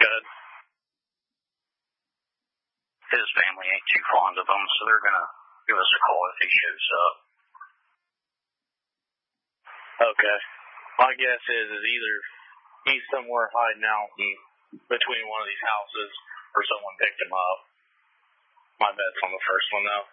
Good. His family ain't too fond of him, so they're going to give us a call if he shows up. Okay. My guess is either he's somewhere hiding out between one of these houses or someone picked him up. My bet's on the first one, though.